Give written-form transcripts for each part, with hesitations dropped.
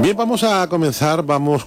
Bien, vamos a comenzar, vamos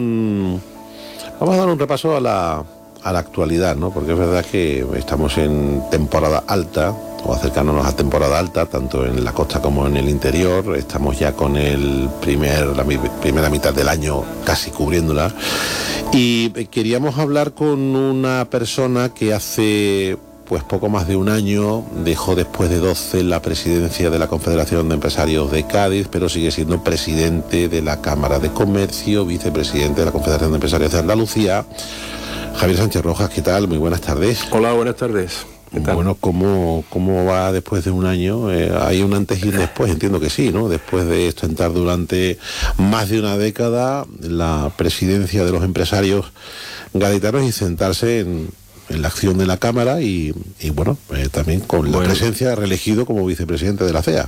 a dar un repaso a la actualidad, ¿no? Porque es verdad que estamos en temporada alta, o acercándonos a temporada alta, tanto en la costa como en el interior. Estamos ya con la primera mitad del año casi cubriéndola. Y queríamos hablar con una persona que hace pues poco más de un año dejó después de 12 la presidencia de la Confederación de Empresarios de Cádiz, pero sigue siendo presidente de la Cámara de Comercio, vicepresidente de la Confederación de Empresarios de Andalucía. Javier Sánchez Rojas, ¿qué tal? Muy buenas tardes. Hola, buenas tardes. ¿Qué tal? Bueno, ¿cómo va después de un año? ¿Hay un antes y un después? Entiendo que sí, ¿no? Después de ostentar durante más de una década la presidencia de los empresarios gaditanos y sentarse en la acción de la Cámara y bueno, también con la presencia reelegido como vicepresidente de la CEA.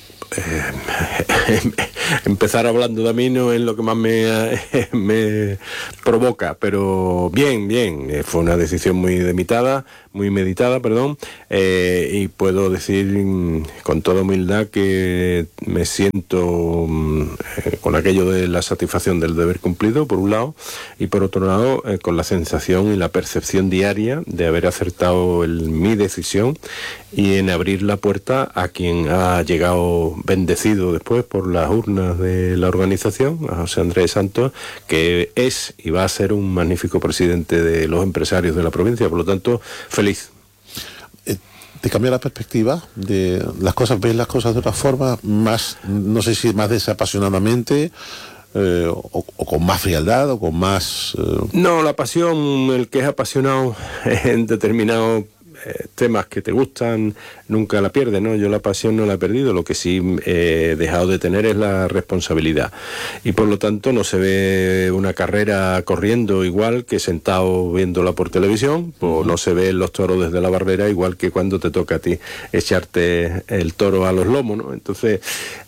Empezar hablando de mí no es lo que más me provoca, pero bien, fue una decisión muy meditada, y puedo decir con toda humildad que me siento con aquello de la satisfacción del deber cumplido, por un lado, y por otro lado con la sensación y la percepción diaria de haber acertado en mi decisión y en abrir la puerta a quien ha llegado bendecido después por las urnas de la organización, a José Andrés Santos, que es y va a ser un magnífico presidente de los empresarios de la provincia. Por lo tanto, feliz. ¿Te cambia la perspectiva de las cosas? ¿Ves las cosas de otra forma? Más, no sé si más desapasionadamente, o con más frialdad, o con más... No, la pasión, el que es apasionado en determinados temas que te gustan, nunca la pierde, ¿no? Yo la pasión no la he perdido, lo que sí he dejado de tener es la responsabilidad. Y por lo tanto no se ve una carrera corriendo igual que sentado viéndola por televisión, o no se ven los toros desde la barrera igual que cuando te toca a ti echarte el toro a los lomos, ¿no? Entonces,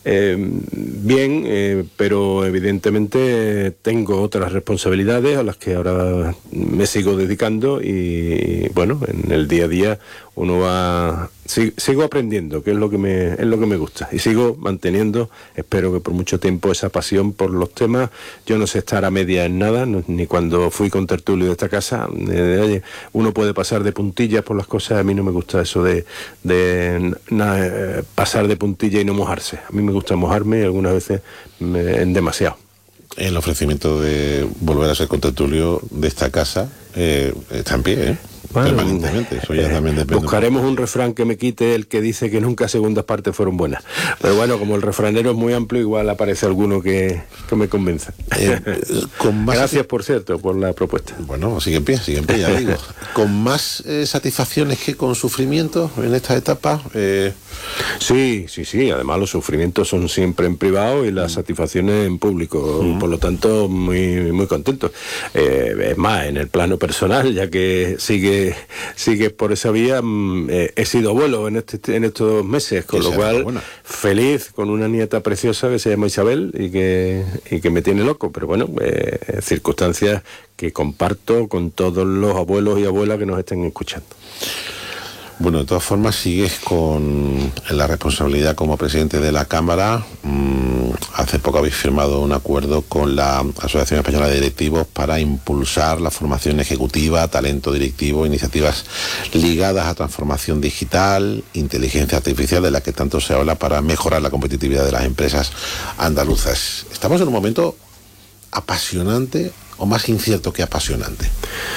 pero evidentemente tengo otras responsabilidades a las que ahora me sigo dedicando y bueno, en el día a día uno va... Sigo aprendiendo, que es lo que me gusta, y sigo manteniendo, espero que por mucho tiempo, esa pasión por los temas. Yo no sé estar a media en nada, ni cuando fui contertulio de esta casa, uno puede pasar de puntillas por las cosas. A mí no me gusta eso de pasar de puntilla y no mojarse. A mí me gusta mojarme y algunas veces en demasiado. El ofrecimiento de volver a ser contertulio de esta casa está en pie, ¿eh? Bueno, permanentemente. Eso ya también depende. Buscaremos un refrán que me quite el que dice que nunca segundas partes fueron buenas. Pero bueno, como el refranero es muy amplio, igual aparece alguno que me convenza. Gracias, por cierto, por la propuesta. Bueno, sigue en pie, ya digo. ¿Con más satisfacciones que con sufrimientos en esta etapa? Sí. Además, los sufrimientos son siempre en privado y las satisfacciones en público. Por lo tanto, muy, muy contento. Es más, en el plano personal, ya que sigue por esa vía, he sido abuelo en estos meses, con lo cual feliz, con una nieta preciosa que se llama Isabel y que me tiene loco, pero bueno, circunstancias que comparto con todos los abuelos y abuelas que nos estén escuchando. Bueno, de todas formas sigues con la responsabilidad como presidente de la Cámara. Hace poco habéis firmado un acuerdo con la Asociación Española de Directivos para impulsar la formación ejecutiva, talento directivo, iniciativas ligadas a transformación digital, inteligencia artificial, de la que tanto se habla, para mejorar la competitividad de las empresas andaluzas. Estamos en un momento apasionante, o más incierto que apasionante.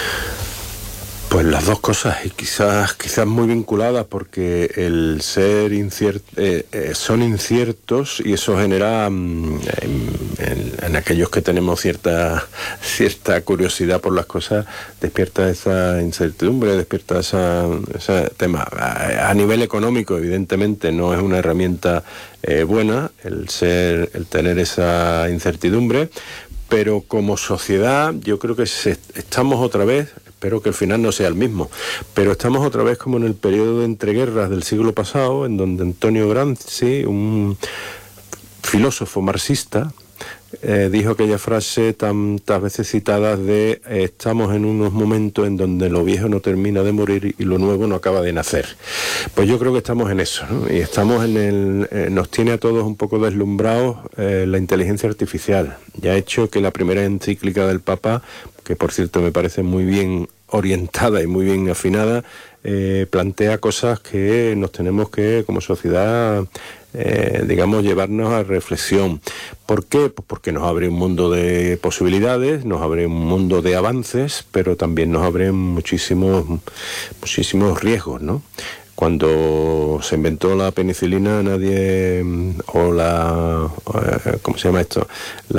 Pues las dos cosas, y quizás muy vinculadas, porque el ser son inciertos, y eso genera en aquellos que tenemos cierta curiosidad por las cosas, despierta esa incertidumbre, despierta ese tema. A nivel económico, evidentemente, no es una herramienta buena el tener esa incertidumbre, pero como sociedad yo creo que estamos otra vez, espero que el final no sea el mismo, pero estamos otra vez como en el periodo de entreguerras del siglo pasado, en donde Antonio Gramsci, un filósofo marxista, dijo aquella frase tantas veces citada de estamos en unos momentos en donde lo viejo no termina de morir y lo nuevo no acaba de nacer. Pues yo creo que estamos en eso, ¿no? Y estamos nos tiene a todos un poco deslumbrados la inteligencia artificial. Ya ha hecho que la primera encíclica del Papa, que por cierto me parece muy bien orientada y muy bien afinada, plantea cosas que nos tenemos que, como sociedad, digamos, llevarnos a reflexión. ¿Por qué? Pues porque nos abre un mundo de posibilidades, nos abre un mundo de avances, pero también nos abre muchísimos riesgos, ¿no? Cuando se inventó la penicilina, nadie, o la, ¿cómo se llama esto?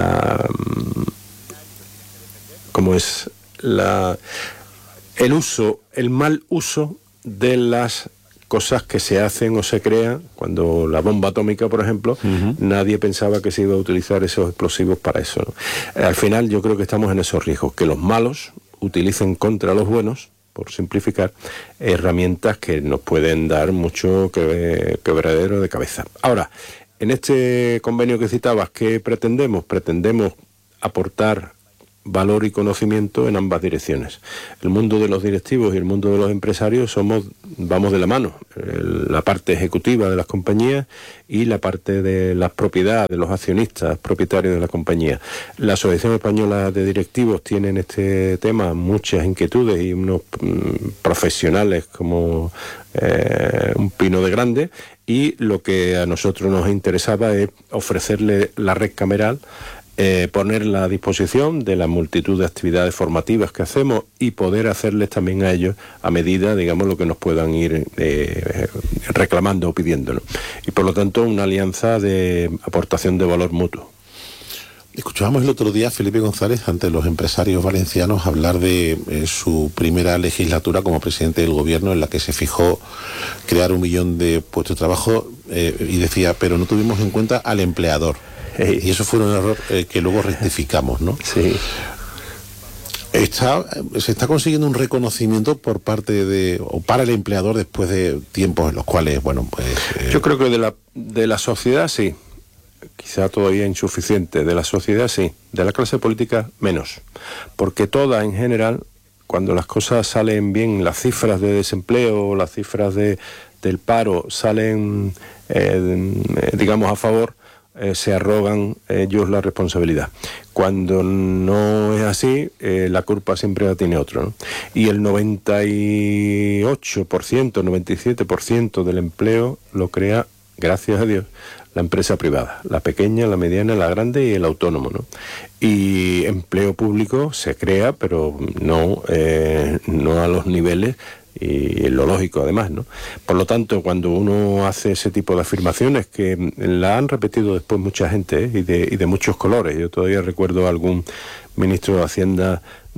¿Cómo es? El mal uso de las cosas que se hacen o se crean. Cuando la bomba atómica, por ejemplo, nadie pensaba que se iba a utilizar esos explosivos para eso, ¿no? Al final yo creo que estamos en esos riesgos, que los malos utilicen contra los buenos, por simplificar, herramientas que nos pueden dar mucho quebradero de cabeza. Ahora, en este convenio que citabas, ¿qué pretendemos? Pretendemos aportar valor y conocimiento en ambas direcciones. El mundo de los directivos y el mundo de los empresarios vamos de la mano. La parte ejecutiva de las compañías y la parte de las propiedades, de los accionistas propietarios de la compañía. La Asociación Española de Directivos tiene en este tema muchas inquietudes y unos profesionales como un pino de grande, y lo que a nosotros nos interesaba es ofrecerle la red cameral, ponerla a disposición de la multitud de actividades formativas que hacemos y poder hacerles también a ellos a medida, digamos, lo que nos puedan ir reclamando o pidiendo, ¿no? Y por lo tanto una alianza de aportación de valor mutuo. Escuchábamos el otro día a Felipe González ante los empresarios valencianos hablar de su primera legislatura como presidente del gobierno, en la que se fijó crear 1 millón de puestos de trabajo, y decía, pero no tuvimos en cuenta al empleador. Y eso fue un error que luego rectificamos, ¿no? Sí. Se está consiguiendo un reconocimiento por parte o para el empleador después de tiempos en los cuales, bueno, pues... Yo creo que de la sociedad sí, quizá todavía insuficiente, de la sociedad sí, de la clase política menos, porque toda en general, cuando las cosas salen bien, las cifras de desempleo, las cifras del paro salen, digamos, a favor, se arrogan ellos la responsabilidad. Cuando no es así, la culpa siempre la tiene otro, ¿no? Y el 98%, 97% del empleo lo crea, gracias a Dios, la empresa privada, la pequeña, la mediana, la grande y el autónomo, ¿no? Y empleo público se crea, pero no a los niveles, y lo lógico además, ¿no? Por lo tanto, cuando uno hace ese tipo de afirmaciones, que la han repetido después mucha gente, y de muchos colores. Yo todavía recuerdo a algún ministro de Hacienda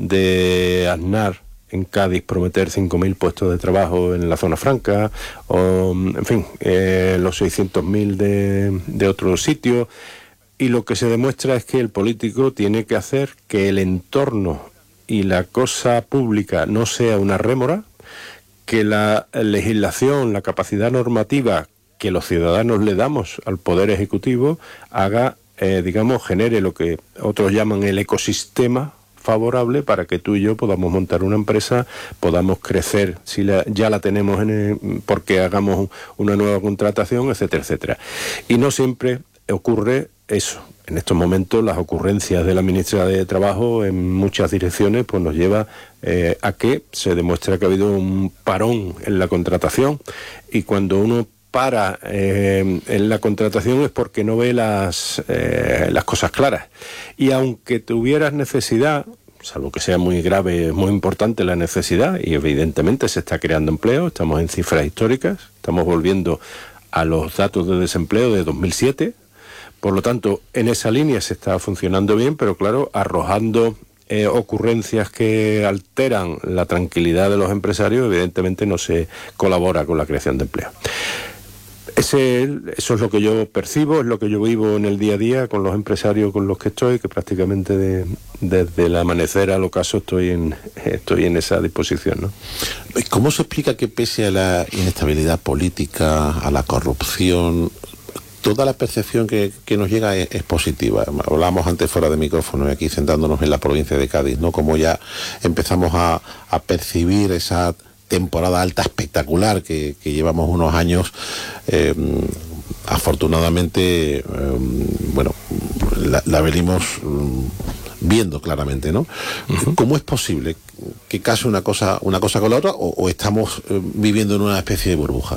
de Aznar en Cádiz prometer 5.000 puestos de trabajo en la zona franca, o en fin, los 600.000 de otros sitios. Y lo que se demuestra es que el político tiene que hacer que el entorno y la cosa pública no sea una rémora, que la legislación, la capacidad normativa que los ciudadanos le damos al Poder Ejecutivo haga, digamos, genere lo que otros llaman el ecosistema favorable para que tú y yo podamos montar una empresa, podamos crecer, si ya la tenemos porque hagamos una nueva contratación, etcétera, etcétera. Y no siempre ocurre eso. En estos momentos las ocurrencias de la ministra de Trabajo en muchas direcciones pues nos lleva a que se demuestra que ha habido un parón en la contratación, y cuando uno para en la contratación es porque no ve las cosas claras. Y aunque tuvieras necesidad, salvo que sea muy grave, muy importante la necesidad, y evidentemente se está creando empleo, estamos en cifras históricas, estamos volviendo a los datos de desempleo de 2007, por lo tanto, en esa línea se está funcionando bien, pero claro, arrojando ocurrencias que alteran la tranquilidad de los empresarios, evidentemente no se colabora con la creación de empleo. Eso es lo que yo percibo, es lo que yo vivo en el día a día con los empresarios con los que estoy, que prácticamente desde el amanecer al ocaso estoy en esa disposición, ¿no? ¿Cómo se explica que pese a la inestabilidad política, a la corrupción, toda la percepción que nos llega es positiva. Hablábamos antes fuera de micrófono, y aquí centrándonos en la provincia de Cádiz, ¿no? Como ya empezamos a percibir esa temporada alta espectacular que llevamos unos años, afortunadamente, bueno, la venimos viendo claramente, ¿no? Uh-huh. ¿Cómo es posible que case una cosa con la otra, o estamos viviendo en una especie de burbuja?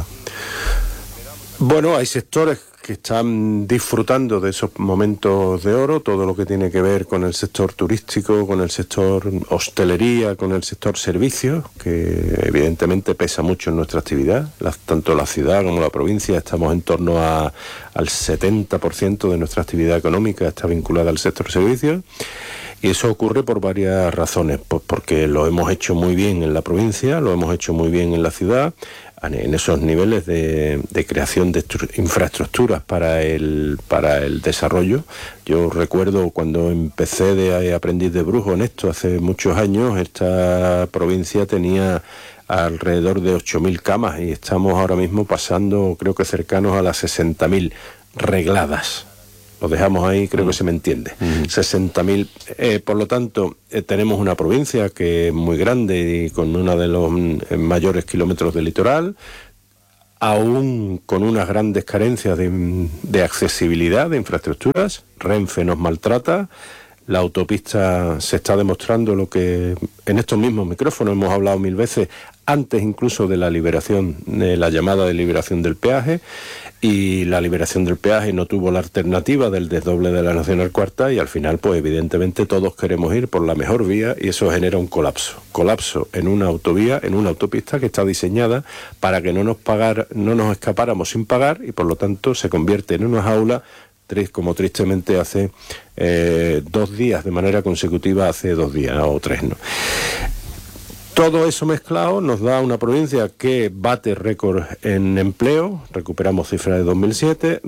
Bueno, hay sectores que están disfrutando de esos momentos de oro, todo lo que tiene que ver con el sector turístico, con el sector hostelería, con el sector servicios, que evidentemente pesa mucho en nuestra actividad. Tanto la ciudad como la provincia estamos en torno al 70% de nuestra actividad económica está vinculada al sector servicios. Y eso ocurre por varias razones, pues porque lo hemos hecho muy bien en la provincia, lo hemos hecho muy bien en la ciudad, en esos niveles de creación de infraestructuras para el desarrollo. Yo recuerdo cuando empecé de aprendiz de brujo en esto hace muchos años, esta provincia tenía alrededor de 8.000 camas y estamos ahora mismo pasando, creo que cercanos a las 60.000 regladas. Lo dejamos ahí, creo que se me entiende. 60.000. Por lo tanto, tenemos una provincia que es muy grande y con uno de los mayores kilómetros de litoral, aún con unas grandes carencias de accesibilidad, de infraestructuras. Renfe nos maltrata. La autopista se está demostrando lo que en estos mismos micrófonos hemos hablado 1000 veces, antes incluso de la liberación, de la llamada de liberación del peaje, y la liberación del peaje no tuvo la alternativa del desdoble de la Nacional Cuarta, y al final, pues evidentemente todos queremos ir por la mejor vía y eso genera un colapso en una autovía, en una autopista que está diseñada para que no nos escapáramos sin pagar, y por lo tanto se convierte en una jaula, como tristemente hace 2 días de manera consecutiva, hace 2 días o 3, ¿no? Todo eso mezclado nos da una provincia que bate récord en empleo, recuperamos cifras de 2007,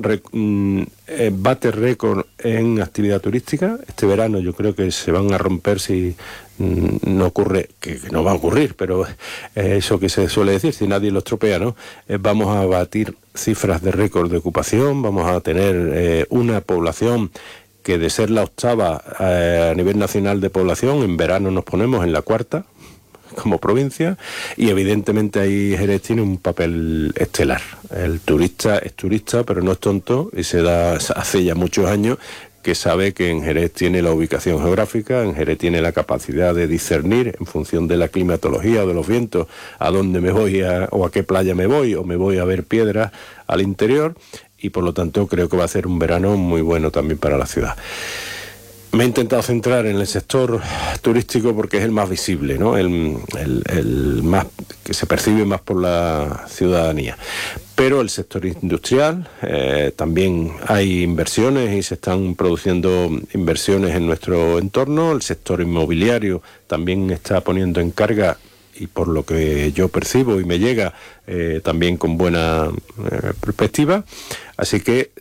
bate récord en actividad turística. Este verano yo creo que se van a romper, si no ocurre, que no va a ocurrir, pero eso que se suele decir, si nadie lo estropea, ¿no? Vamos a batir cifras de récord de ocupación, vamos a tener una población que, de ser la 8ª a nivel nacional de población, en verano nos ponemos en la 4ª como provincia, y evidentemente ahí Jerez tiene un papel estelar. El turista es turista, pero no es tonto, y hace ya muchos años que sabe que en Jerez tiene la ubicación geográfica, en Jerez tiene la capacidad de discernir en función de la climatología o de los vientos a dónde me voy o a qué playa me voy, o me voy a ver piedras al interior, y por lo tanto creo que va a ser un verano muy bueno también para la ciudad. Me he intentado centrar en el sector turístico porque es el más visible, ¿no? El más que se percibe más por la ciudadanía. Pero el sector industrial, también hay inversiones y se están produciendo inversiones en nuestro entorno. El sector inmobiliario también está poniendo en carga, y por lo que yo percibo y me llega, también con buena perspectiva. Así que...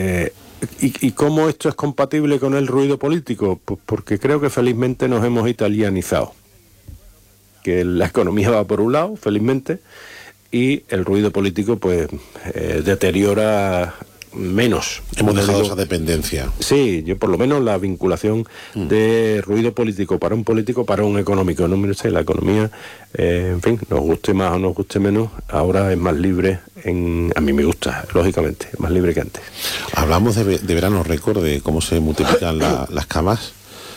¿Y cómo esto es compatible con el ruido político? Pues porque creo que felizmente nos hemos italianizado. Que la economía va por un lado, felizmente, y el ruido político pues deteriora menos. Hemos dejado esa dependencia. Sí, yo por lo menos la vinculación de ruido político para un económico. No, mire usted, la economía, en fin, nos guste más o nos guste menos, ahora es más libre. A mí me gusta, lógicamente, más libre que antes. Hablamos de verano récord, de cómo se multiplican las camas.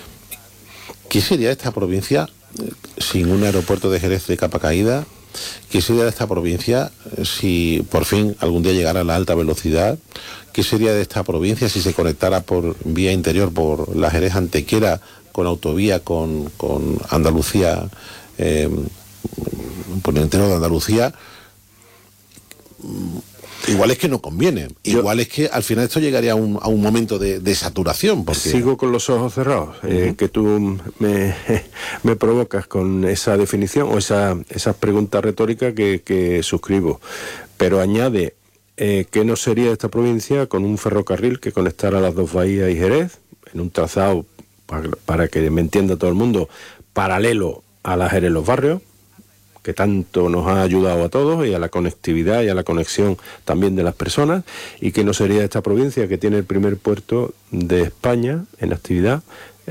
¿Qué sería de esta provincia sin un aeropuerto de Jerez de capa caída? ¿Qué sería de esta provincia si por fin algún día llegara la alta velocidad? ¿Qué sería de esta provincia si se conectara por vía interior, por la Jerez Antequera, con autovía, con Andalucía, por el interior de Andalucía? Igual es que no conviene, igual es que al final esto llegaría a un momento de saturación. Porque... Sigo con los ojos cerrados, que tú me provocas con esa definición o esa pregunta retórica que suscribo, pero añade que no sería esta provincia con un ferrocarril que conectara las dos bahías y Jerez, en un trazado, para que me entienda todo el mundo, paralelo a la Jerez Los Barrios, que tanto nos ha ayudado a todos, y a la conectividad y a la conexión también de las personas, y que no sería esta provincia que tiene el primer puerto de España en actividad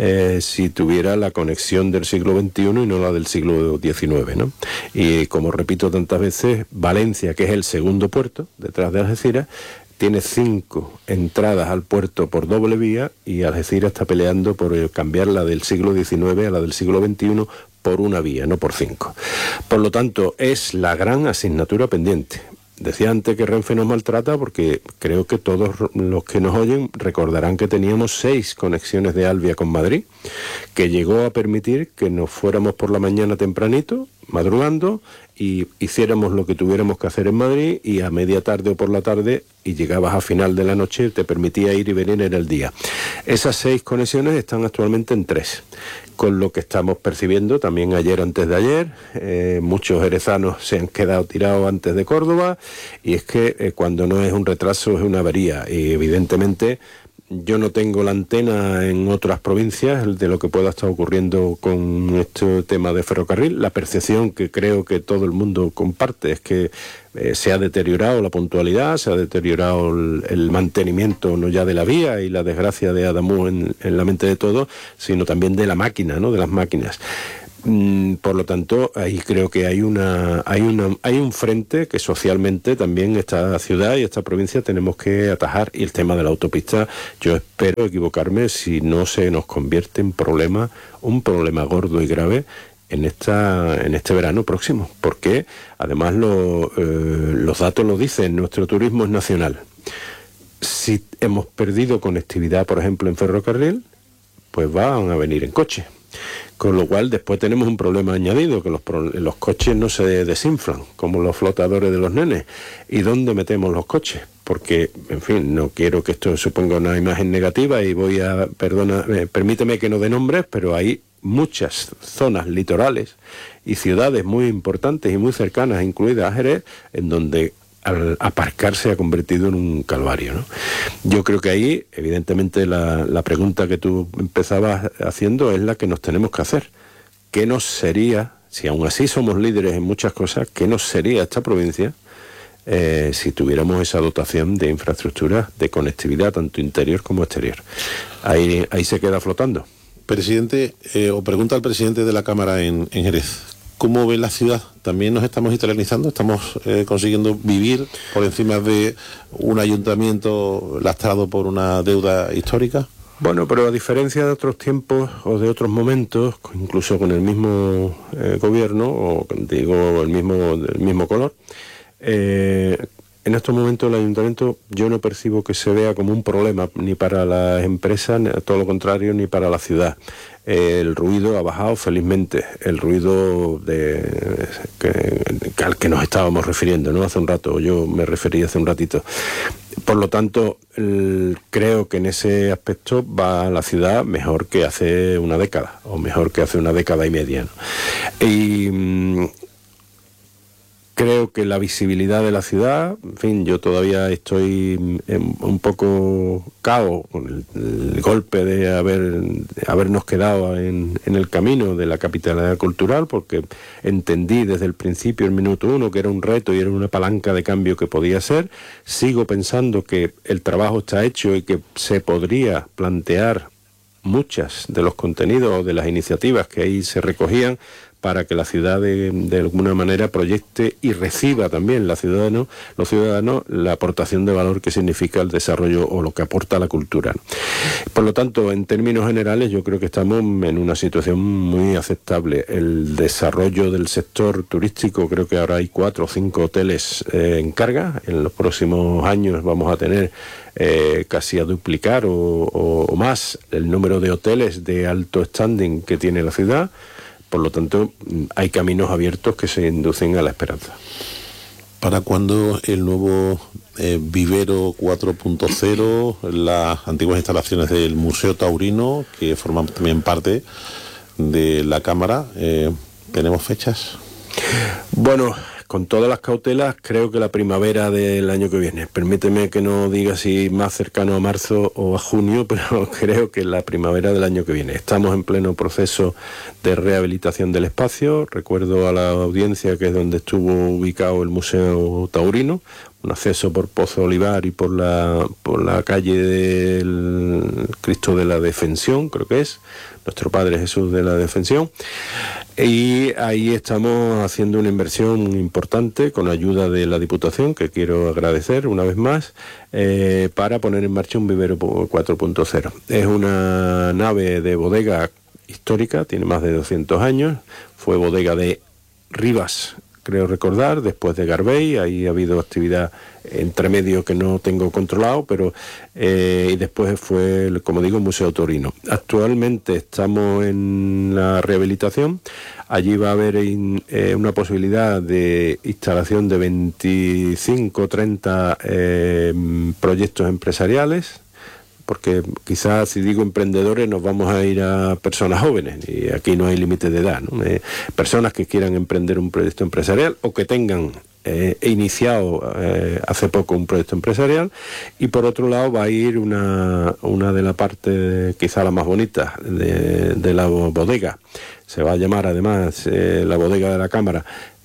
si tuviera la conexión del siglo XXI y no la del siglo XIX, ¿no? Y como repito tantas veces, Valencia, que es el segundo puerto detrás de Algeciras, tiene 5 entradas al puerto por doble vía, y Algeciras está peleando por cambiarla del siglo XIX a la del siglo XXI por una vía, no por 5. Por lo tanto, es la gran asignatura pendiente. Decía antes que Renfe nos maltrata porque creo que todos los que nos oyen recordarán que teníamos 6 conexiones de Alvia con Madrid, que llegó a permitir que nos fuéramos por la mañana tempranito, madrugando, y hiciéramos lo que tuviéramos que hacer en Madrid, y a media tarde o por la tarde, y llegabas a final de la noche, te permitía ir y venir en el día. Esas 6 conexiones están actualmente en 3, con lo que estamos percibiendo también ayer, antes de ayer, muchos jerezanos se han quedado tirados antes de Córdoba, y es que cuando no es un retraso es una avería, y evidentemente yo no tengo la antena en otras provincias de lo que pueda estar ocurriendo con este tema de ferrocarril. La percepción que creo que todo el mundo comparte es que se ha deteriorado la puntualidad, se ha deteriorado el mantenimiento no ya de la vía y la desgracia de Adamú en la mente de todos, sino también de la máquina, ¿no? De las máquinas. Por lo tanto, ahí creo que hay un frente que socialmente también esta ciudad y esta provincia tenemos que atajar, y el tema de la autopista, yo espero equivocarme si no se nos convierte en un problema gordo y grave en este verano próximo, porque además los datos lo dicen, nuestro turismo es nacional. Si hemos perdido conectividad, por ejemplo, en ferrocarril, pues van a venir en coche. Con lo cual después tenemos un problema añadido, que los coches no se desinflan como los flotadores de los nenes. ¿Y dónde metemos los coches? Porque, en fin, no quiero que esto suponga una imagen negativa y permíteme que no dé nombres, pero hay muchas zonas litorales y ciudades muy importantes y muy cercanas, incluidas Jerez, en donde al aparcar se ha convertido en un calvario, ¿no? Yo creo que ahí, evidentemente, la pregunta que tú empezabas haciendo es la que nos tenemos que hacer. ¿Qué nos sería, si aún así somos líderes en muchas cosas, qué nos sería esta provincia si tuviéramos esa dotación de infraestructura, de conectividad, tanto interior como exterior? Ahí se queda flotando. Presidente, o pregunta al presidente de la Cámara en Jerez, ¿cómo ve la ciudad? ¿También nos estamos italianizando? ¿Estamos consiguiendo vivir por encima de un ayuntamiento lastrado por una deuda histórica? Bueno, pero a diferencia de otros tiempos o de otros momentos, incluso con el mismo gobierno, o digo el mismo color, en estos momentos el ayuntamiento yo no percibo que se vea como un problema ni para las empresas, todo lo contrario, ni para la ciudad. El ruido ha bajado felizmente, el ruido al que nos estábamos refiriendo, ¿no? Hace un rato, yo me referí hace un ratito. Por lo tanto, creo que en ese aspecto va la ciudad mejor que hace una década, o mejor que hace una década y media, ¿no? Y creo que la visibilidad de la ciudad, en fin, yo todavía estoy un poco cao con el golpe de habernos quedado en el camino de la capitalidad cultural, porque entendí desde el principio, el minuto 1, que era un reto y era una palanca de cambio que podía ser. Sigo pensando que el trabajo está hecho y que se podría plantear muchas de los contenidos o de las iniciativas que ahí se recogían para que la ciudad de alguna manera proyecte y reciba también los ciudadanos la aportación de valor que significa el desarrollo o lo que aporta la cultura. Por lo tanto, en términos generales, yo creo que estamos en una situación muy aceptable. El desarrollo del sector turístico, creo que ahora hay 4 o 5 hoteles en carga. En los próximos años vamos a tener casi a duplicar o más el número de hoteles de alto standing que tiene la ciudad. Por lo tanto, hay caminos abiertos que se inducen a la esperanza. ¿Para cuándo el nuevo vivero 4.0, las antiguas instalaciones del Museo Taurino, que forman también parte de la Cámara? ¿Tenemos fechas? Bueno, con todas las cautelas, creo que la primavera del año que viene. Permíteme que no diga si más cercano a marzo o a junio, pero creo que la primavera del año que viene. Estamos en pleno proceso de rehabilitación del espacio. Recuerdo a la audiencia que es donde estuvo ubicado el Museo Taurino, un acceso por Pozo Olivar y por la calle del Cristo de la Defensión, creo que es, nuestro Padre Jesús de la Defensión, y ahí estamos haciendo una inversión importante con ayuda de la Diputación, que quiero agradecer una vez más, para poner en marcha un vivero 4.0. Es una nave de bodega histórica, tiene más de 200 años, fue bodega de Rivas, creo recordar, después de Garbey. Ahí ha habido actividad entre medio que no tengo controlado, pero y después fue, como digo, el Museo Taurino. Actualmente estamos en la rehabilitación. Allí va a haber una posibilidad de instalación de 25 o 30 proyectos empresariales, porque quizás si digo emprendedores nos vamos a ir a personas jóvenes, y aquí no hay límite de edad, ¿no? Personas que quieran emprender un proyecto empresarial o que tengan iniciado hace poco un proyecto empresarial, y por otro lado va a ir una de la parte quizá la más bonita de la bodega. Se va a llamar además la bodega de la Cámara,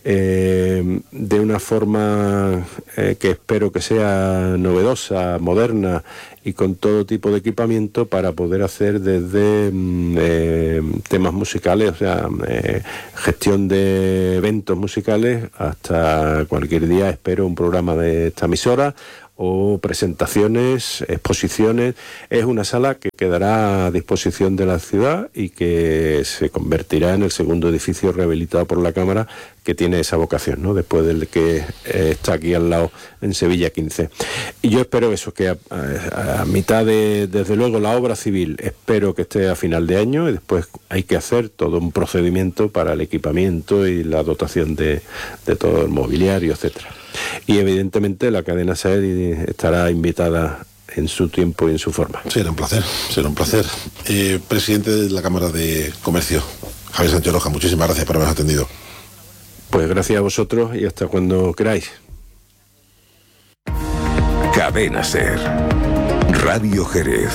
de una forma que espero que sea novedosa, moderna y con todo tipo de equipamiento para poder hacer desde temas musicales, o sea, gestión de eventos musicales, hasta cualquier día espero un programa de esta emisora, o presentaciones, exposiciones. Es una sala que quedará a disposición de la ciudad y que se convertirá en el segundo edificio rehabilitado por la Cámara, que tiene esa vocación, ¿no? Después del que está aquí al lado en Sevilla 15. Y yo espero eso, que a mitad de, desde luego, la obra civil, espero que esté a final de año, y después hay que hacer todo un procedimiento para el equipamiento y la dotación de todo el mobiliario, etcétera. Y evidentemente la cadena SER estará invitada en su tiempo y en su forma. Será un placer, será un placer. Presidente de la Cámara de Comercio, Javier Sánchez Loja, muchísimas gracias por habernos atendido. Pues gracias a vosotros y hasta cuando queráis. Cadena SER, Radio Jerez.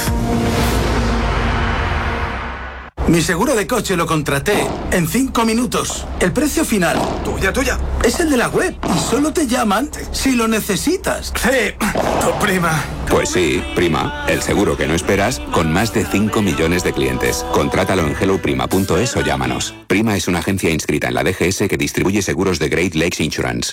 Mi seguro de coche lo contraté en 5 minutos. El precio final, tuya, es el de la web y solo te llaman si lo necesitas. Sí, tu prima. Pues sí, Prima, el seguro que no esperas, con más de 5 millones de clientes. Contrátalo en helloprima.es o llámanos. Prima es una agencia inscrita en la DGS que distribuye seguros de Great Lakes Insurance.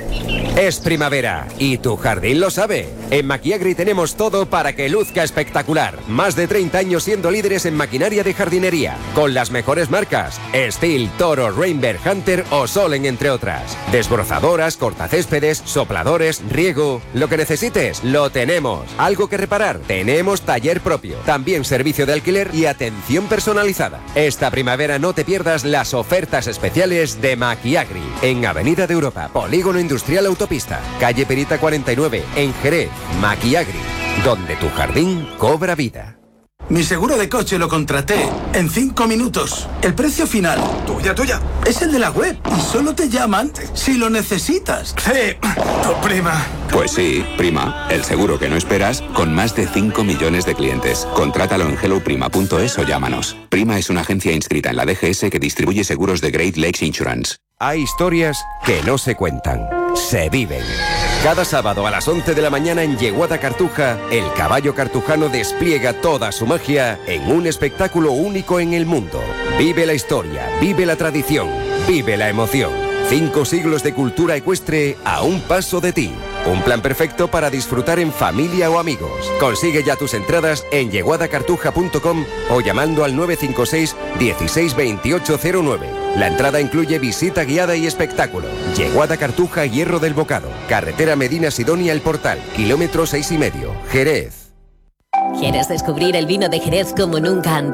Es primavera y tu jardín lo sabe. En Maquiagri tenemos todo para que luzca espectacular. Más de 30 años siendo líderes en maquinaria de jardinería, con las mejores marcas: Steel, Toro, Rainbear, Hunter o Solen, entre otras. Desbrozadoras, cortacéspedes, sopladores, riego. Lo que necesites, lo tenemos. ¿Algo que reparar? Tenemos taller propio. También servicio de alquiler y atención personalizada. Esta primavera no te pierdas las ofertas especiales de Maquiagri. En Avenida de Europa, Polígono Industrial Autopista, calle Perita 49, en Jerez. Maquiagri, donde tu jardín cobra vida. Mi seguro de coche lo contraté en 5 minutos. El precio final, tuya, es el de la web y solo te llaman si lo necesitas. Sí, tu prima. Pues sí, Prima, el seguro que no esperas, con más de 5 millones de clientes. Contrátalo en helloprima.es o llámanos. Prima es una agencia inscrita en la DGS que distribuye seguros de Great Lakes Insurance. Hay historias que no se cuentan, se viven. Cada sábado a las 11 de la mañana en Yeguada Cartuja, el caballo cartujano despliega toda su magia en un espectáculo único en el mundo. Vive la historia, vive la tradición, vive la emoción. 5 siglos de cultura ecuestre a un paso de ti. Un plan perfecto para disfrutar en familia o amigos. Consigue ya tus entradas en yeguadacartuja.com o llamando al 956 16 2809. La entrada incluye visita guiada y espectáculo. Yeguada Cartuja, Hierro del Bocado. Carretera Medina Sidonia El Portal, kilómetro 6,5. Jerez. ¿Quieres descubrir el vino de Jerez como nunca antes?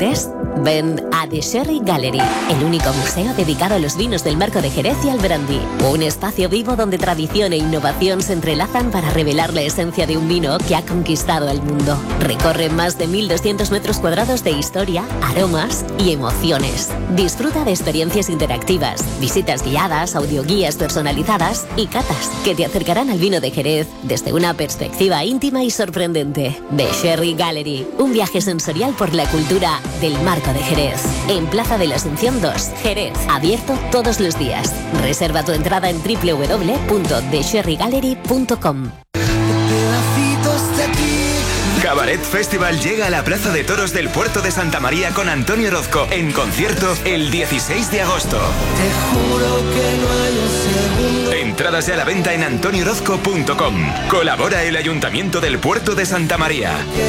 Ven a The Sherry Gallery, el único museo dedicado a los vinos del Marco de Jerez y al brandy. Un espacio vivo donde tradición e innovación se entrelazan para revelar la esencia de un vino que ha conquistado el mundo. Recorre más de 1.200 metros cuadrados de historia, aromas y emociones. Disfruta de experiencias interactivas, visitas guiadas, audioguías personalizadas y catas que te acercarán al vino de Jerez desde una perspectiva íntima y sorprendente. The Sherry Gallery, un viaje sensorial por la cultura del Marco de Jerez. En Plaza de la Asunción 2, Jerez. Abierto todos los días. Reserva tu entrada en www.thesherrygallery.com. Cabaret Festival llega a la Plaza de Toros del Puerto de Santa María con Antonio Orozco en concierto el 16 de agosto. Te juro que no hay un segundo. Entradas ya a la venta en antoniorozco.com. Colabora el Ayuntamiento del Puerto de Santa María.